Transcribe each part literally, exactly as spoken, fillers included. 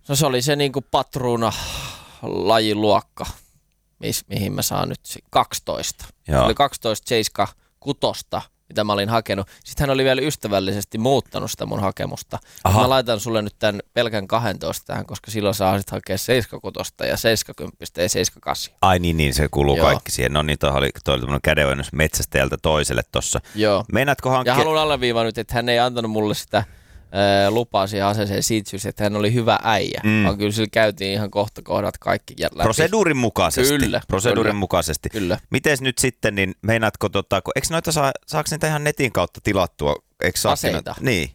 No se oli se niinku patruuna lajiluokka, mis, mihin mä saan nyt kaksitoista. Joo. Se oli kaksitoista seiska kutosta, mitä mä olin hakenut. Sitten hän oli vielä ystävällisesti muuttanut sitä mun hakemusta. Mä laitan sulle nyt tämän pelkän kaksitoista tähän, koska silloin saa sitten hakea seiskakutosta ja seiskakympistä ja seiskakasia. Ai niin, niin se kuuluu Joo. kaikki siihen. No niin, toi oli, toi oli tämmöinen kädenojennus metsästäjältä toiselle tossa. Joo. Meinaatko hankkia... Ja haluan alleviivaa nyt, että hän ei antanut mulle sitä ää, lupaa siihen aseeseen siitä syystä, että hän oli hyvä äijä. Mm. Vaan kyllä sillä käytiin ihan kohta kohdat kaikki läpi. Proseduurin mukaisesti. Kyllä. Proseduurin kyllä. mukaisesti. Kyllä. Mites nyt sitten, niin meinaatko, tota, eikö noita saa, saako niitä ihan netin kautta tilattua? Eikö aseita? Niin.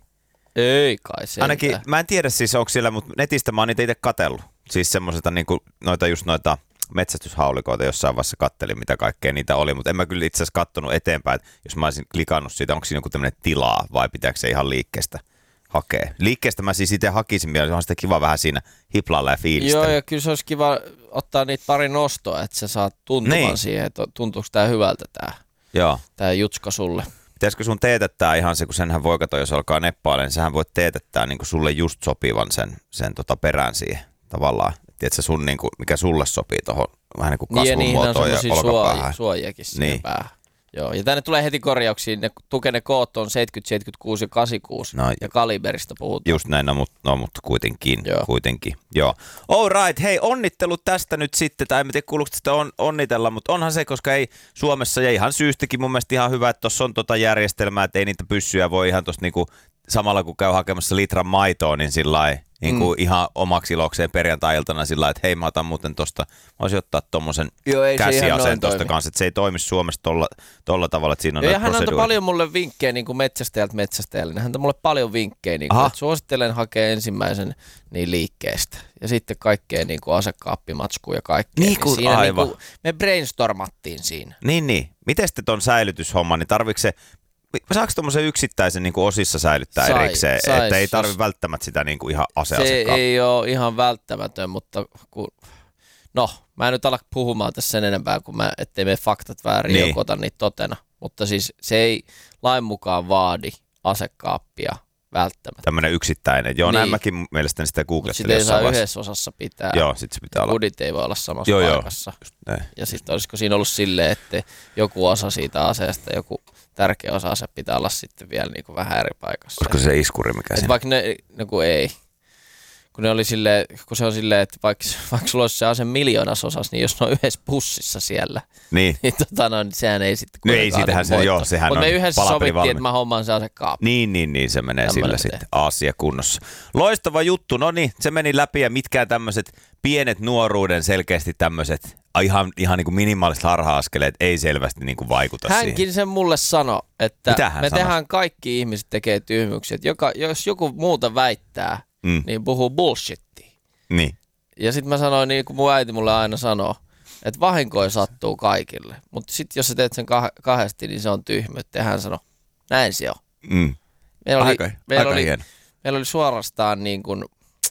Ei kai se. Ainakin, mä en tiedä siis onko siellä, mutta netistä mä oon niitä itse katsellut. Siis semmoisesta niinku, noita just noita metsästyshaulikoita jossain vaiheessa kattelin, mitä kaikkea niitä oli, mutta en mä kyllä itse asiassa kattonut eteenpäin, että jos mä olisin klikannut siitä, onko siinä joku tämmöinen tilaa vai pitääkö se ihan liikkeestä hakea. Liikkeestä mä siis itse hakisin, ja se on sitten kiva vähän siinä hiplalla ja fiilistellä. Joo, ja kyllä se olisi kiva ottaa niitä pari nostoa, että sä saat tuntumaan niin. siihen, että tuntuuko tää hyvältä tää, Joo. tää jutska sulle. Pitäisikö sun teetättää ihan se, kun senhän voi katsoa, jos alkaa neppailemaan, niin sähän voit teetättää niin kuin sulle just sopivan sen, sen tota perään siihen tavallaan. Tiedätkö sun, niin kuin, mikä sulle sopii tuohon vähän niin kuin kasvumuotoon ja, ja olkapäähän. Suojakin sinne niin. päähän. Joo, ja tänne tulee heti korjauksiin, ne tukene koot on seitsemänkymmentä, seitsemänkymmentäkuusi ja kahdeksankymmentäkuusi, no, ja kaliberista puhutaan. Just näin, no mutta no, mutta kuitenkin, Joo. kuitenkin, joo. All right, hei, onnittelut tästä nyt sitten, tai en tiedä kuuluuko sitä on, onnitella, mutta onhan se, koska ei Suomessa, ja ihan syystäkin mun mielestä ihan hyvä, että tuossa on tota järjestelmää, että ei niitä pyssyjä voi ihan tuossa niinku, samalla kun käy hakemassa litran maitoa, niin sillä lailla, niin kuin mm. ihan omaksi ilokseen perjantai-iltana sillä lailla, että hei mä otan muuten tosta, mä voisin ottaa tommosen käsiaseen tosta kanssa, että se ei toimi Suomessa tolla, tolla tavalla, että siinä on näitä proseduuria. Hän antoi paljon mulle vinkkejä niin kuin metsästäjältä metsästäjälle, hän antoi mulle paljon vinkkejä, niin kuin, että suosittelen hakea ensimmäisen niin liikkeestä ja sitten kaikkea niin kuin asekaappimatskua ja kaikkea. Niin kuin, siinä aivan. Niin kuin, me brainstormattiin siinä. Niin, niin. Miten sitten ton säilytyshomma, niin tarvitsetko se saako tuommoisen yksittäisen niin kuin osissa säilyttää sai, erikseen, sais, että ei tarvitse välttämättä sitä niin kuin ihan aseasekkaa? Se ei ole ihan välttämätön, mutta kun, no, mä en nyt ala puhumaan tässä sen enempää, kun mä, ettei mene faktat väärin niin. Joko niitä totena. Mutta siis se ei lain mukaan vaadi asekaappia välttämättä. Tämmöinen yksittäinen. Joo, niin. Näin mäkin mielestäni sitä googlettelin. Sitten ei saa vaiheessa. Yhdessä osassa pitää. Joo, sitten se pitää olla. Kudit ei voi olla samassa joo, paikassa. Joo, ja sitten olisiko siinä ollut silleen, että joku osa siitä aseesta, joku tärkeä osa ase pitää olla sitten vielä niin kuin vähän eri paikassa. Koska se iskuri mikä siinä? Vaikka ne, no kun ei. Kun, ne oli silleen, kun se on silleen, että vaikka, vaikka sulla olisi se ase miljoonas osassa, niin jos ne on yhdessä pussissa siellä, niin, niin, tota, no, niin sehän ei sitten no ei, siitähän se, joo, sehän Mutta on me yhdessä sovittiin, valmi. että mä hommaan se asekaappi. Niin, niin, niin, se menee Tämmöinen sillä sitten asia kunnossa. Loistava juttu, no niin, se meni läpi ja mitkään tämmöiset pienet nuoruuden selkeästi tämmöiset ihan, ihan niin kuin minimaaliset harha-askeleet ei selvästi niin kuin vaikuta Hänkin siihen. sen mulle sanoi, että me sanoi? tehdään kaikki ihmiset tekee tyhmyksiä. Joka, jos joku muuta väittää, mm. niin puhuu bullshittia. Niin. Ja sitten mä sanoin, niin kuin mun äiti mulle aina sanoo, että vahinkoja sattuu kaikille. Mutta sitten jos sä teet sen kah- kahdesti, niin se on tyhmyyttä. Ja hän sanoi, näin se on. Mm. Meillä, oli, aika, meillä, aika oli, hieno. meillä oli suorastaan niin kuin,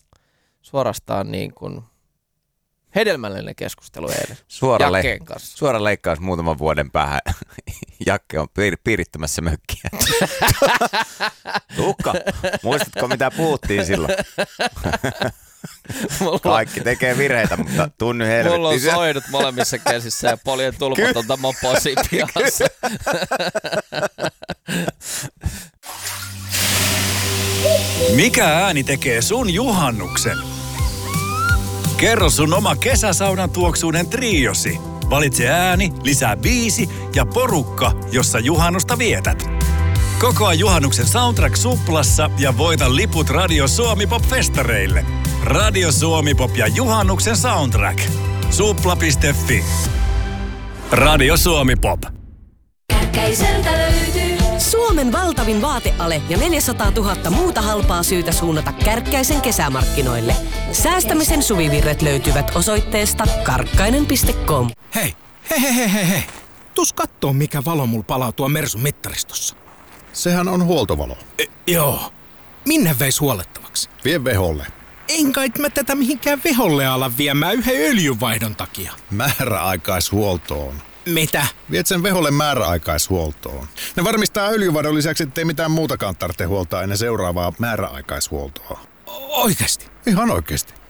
suorastaan niin kuin hedelmällinen keskustelu eilen. Suora, le- kanssa. suora leikkaus muutaman vuoden päähän. Jakke on piir- piirittämässä mökkiä. Tuukka, muistatko mitä puhuttiin silloin? Mulla, kaikki tekee virheitä, mutta tunny helvetti. Mulla on soidut molemmissa käsissä ja poljen tulpatonta mopoa siinä pihassa. Mikä ääni tekee sun juhannuksen? Kerro sun oma kesäsaunan tuoksuinen triosi. Valitse ääni, lisää biisi ja porukka, jossa juhannusta vietät. Kokoa juhannuksen soundtrack Suplassa ja voita liput Radio Suomi Pop-festareille. Radio Suomi Pop ja juhannuksen soundtrack. Supla piste fi. Radio Suomi Pop. Kärkkäiseltä löytyy Suomen valtavin vaateale ja neljäsataatuhatta muuta halpaa syytä suunnata Kärkkäisen kesämarkkinoille. Säästämisen suvivirret löytyvät osoitteesta karkkainen piste com. Hei, hei, hei, hei, hei, hei. Tuus kattoo, mikä valo mulla palaa tuo Mersun mittaristossa. Sehän on huoltovalo. E, joo. Minne veis huolettavaksi? Vie veholle. En kai mä tätä mihinkään veholle ala viemään yhden öljynvaihdon takia. Määräaikaishuoltoon. Mitä? Viet sen veholle määräaikaishuoltoon. Ne varmistaa öljyvaihdon lisäksi, ettei mitään muutakaan tarvitse huoltaa ennen seuraavaa määräaikaishuoltoa. Oikeesti? Ihan oikeesti.